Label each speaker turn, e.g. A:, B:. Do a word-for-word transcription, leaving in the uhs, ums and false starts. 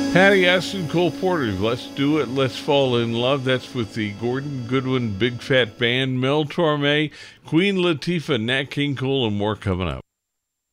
A: Patty Austin, Cole Porter, Let's Do It, Let's Fall in Love. That's with the Gordon Goodwin Big Fat Band, Mel Torme, Queen Latifah, Nat King Cole, and more coming up.